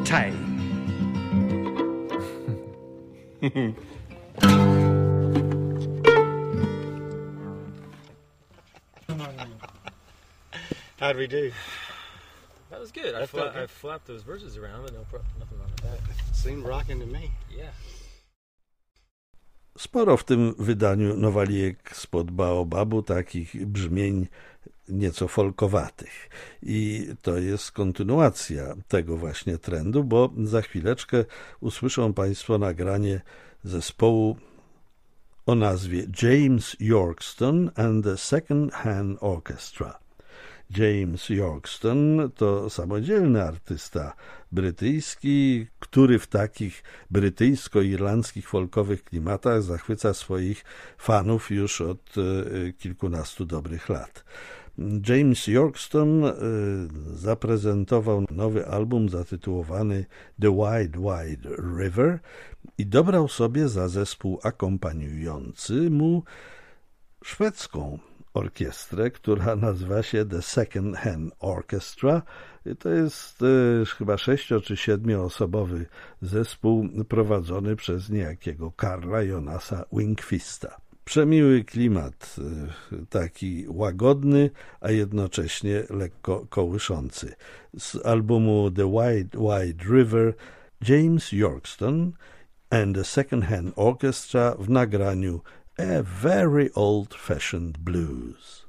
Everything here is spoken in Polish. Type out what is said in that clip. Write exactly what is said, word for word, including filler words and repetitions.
Tay. How'd we do? That was good. I, fla- I flapped those verses around, but no pro- nothing wrong with that. Seemed rocking to me. Yeah. Sporo w tym wydaniu Nowalijek spod Baobabu takich brzmień nieco folkowatych. I to jest kontynuacja tego właśnie trendu, bo za chwileczkę usłyszą Państwo nagranie zespołu o nazwie James Yorkston and the Second Hand Orchestra. James Yorkston to samodzielny artysta brytyjski, który w takich brytyjsko-irlandzkich folkowych klimatach zachwyca swoich fanów już od kilkunastu dobrych lat. James Yorkston zaprezentował nowy album zatytułowany The Wide Wide River i dobrał sobie za zespół akompaniujący mu szwedzką orkiestrę, która nazywa się The Second Hand Orchestra. To jest e, chyba sześcio- czy siedmioosobowy zespół prowadzony przez niejakiego Karla Jonasa Wingfista. Przemiły klimat, e, taki łagodny, a jednocześnie lekko kołyszący. Z albumu The Wide Wide River James Yorkston and the Second Hand Orchestra w nagraniu A Very Old-Fashioned Blues.